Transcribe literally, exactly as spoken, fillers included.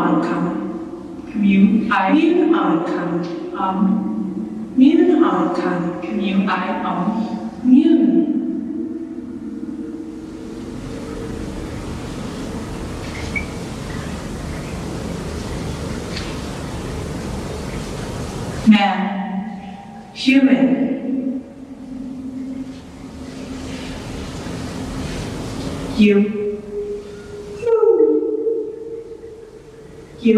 outcome. Mu I Mean outcome. um Mean outcome. mu I um Mean. man Human. you